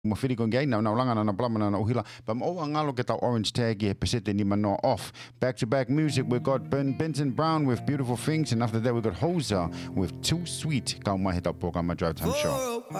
Mo whiri ko ngai na ulanga na plamana na uhila. But mo ngalo ke tau Orange Tag e pesete ni mano off. Back to back music. We got Benson Brown with Beautiful Things, and after that we got Hoser with Too Sweet. Kau mai he tau programa Drive Time Show.